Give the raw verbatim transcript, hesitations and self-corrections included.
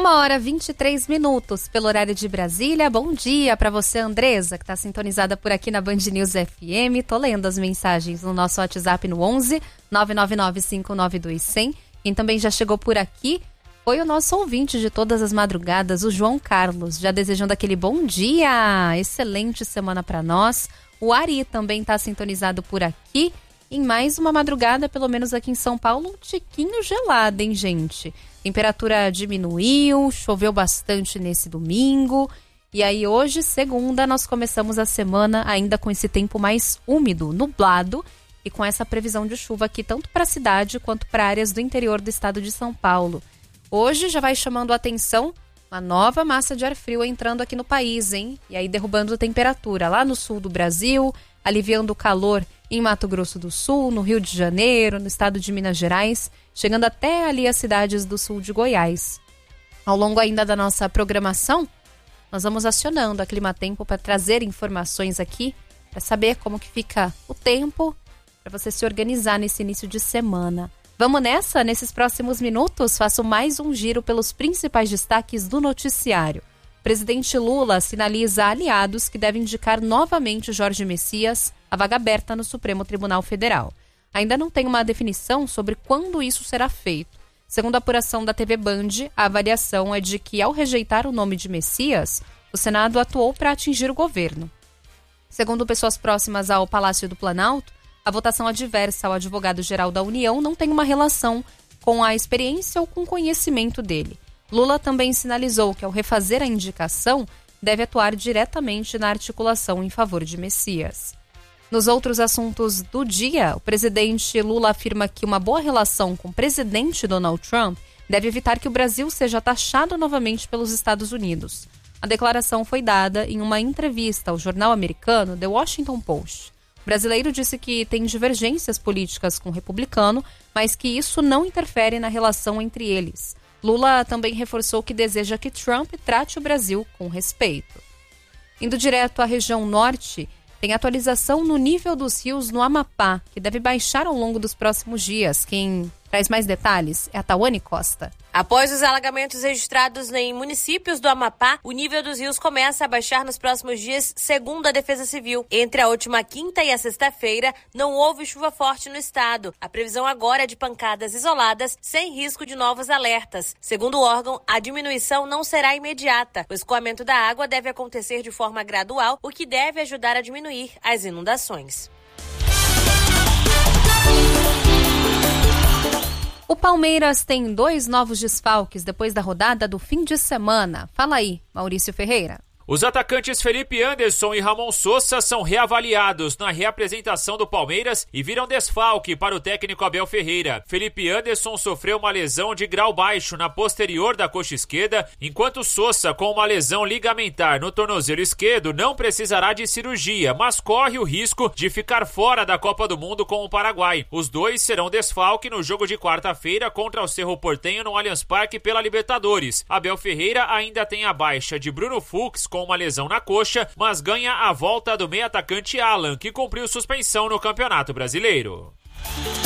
Uma hora e vinte e três minutos pelo horário de Brasília. Bom dia para você, Andresa, que está sintonizada por aqui na Band News F M. Tô lendo as mensagens no nosso WhatsApp no onze nove nove nove cinco nove dois zero zero. Quem também já chegou por aqui foi o nosso ouvinte de todas as madrugadas, o João Carlos, já desejando aquele bom dia, excelente semana para nós. O Ari também está sintonizado por aqui. Em mais uma madrugada, pelo menos aqui em São Paulo, um tiquinho gelado, hein, gente? Temperatura diminuiu, choveu bastante nesse domingo. E aí hoje, segunda, nós começamos a semana ainda com esse tempo mais úmido, nublado, e com essa previsão de chuva aqui tanto para a cidade quanto para áreas do interior do estado de São Paulo. Hoje já vai chamando a atenção uma nova massa de ar frio entrando aqui no país, hein? E aí derrubando a temperatura lá no sul do Brasil, aliviando o calor em Mato Grosso do Sul, no Rio de Janeiro, no estado de Minas Gerais, chegando até ali as cidades do sul de Goiás. Ao longo ainda da nossa programação, nós vamos acionando a Climatempo para trazer informações aqui, para saber como que fica o tempo, para você se organizar nesse início de semana. Vamos nessa? Nesses próximos minutos, faço mais um giro pelos principais destaques do noticiário. O presidente Lula sinaliza aliados que devem indicar novamente Jorge Messias à vaga aberta no Supremo Tribunal Federal. Ainda não tem uma definição sobre quando isso será feito. Segundo a apuração da T V Band, a avaliação é de que, ao rejeitar o nome de Messias, o Senado atuou para atingir o governo. Segundo pessoas próximas ao Palácio do Planalto, a votação adversa ao advogado-geral da União não tem uma relação com a experiência ou com o conhecimento dele. Lula também sinalizou que, ao refazer a indicação, deve atuar diretamente na articulação em favor de Messias. Nos outros assuntos do dia, o presidente Lula afirma que uma boa relação com o presidente Donald Trump deve evitar que o Brasil seja taxado novamente pelos Estados Unidos. A declaração foi dada em uma entrevista ao jornal americano The Washington Post. O brasileiro disse que tem divergências políticas com o republicano, mas que isso não interfere na relação entre eles. Lula também reforçou que deseja que Trump trate o Brasil com respeito. Indo direto à região norte, tem atualização no nível dos rios no Amapá, que deve baixar ao longo dos próximos dias. Quem traz mais detalhes é a Tawane Costa. Após os alagamentos registrados em municípios do Amapá, o nível dos rios começa a baixar nos próximos dias, segundo a Defesa Civil. Entre a última quinta e a sexta-feira, não houve chuva forte no estado. A previsão agora é de pancadas isoladas, sem risco de novos alertas. Segundo o órgão, a diminuição não será imediata. O escoamento da água deve acontecer de forma gradual, o que deve ajudar a diminuir as inundações. O Palmeiras tem dois novos desfalques depois da rodada do fim de semana. Fala aí, Maurício Ferreira. Os atacantes Felipe Anderson e Ramon Sosa são reavaliados na reapresentação do Palmeiras e viram desfalque para o técnico Abel Ferreira. Felipe Anderson sofreu uma lesão de grau baixo na posterior da coxa esquerda, enquanto Sosa, com uma lesão ligamentar no tornozelo esquerdo, não precisará de cirurgia, mas corre o risco de ficar fora da Copa do Mundo com o Paraguai. Os dois serão desfalque no jogo de quarta-feira contra o Cerro Porteño no Allianz Parque pela Libertadores. Abel Ferreira ainda tem a baixa de Bruno Fux com uma lesão na coxa, mas ganha a volta do meio atacante Alan, que cumpriu suspensão no Campeonato Brasileiro.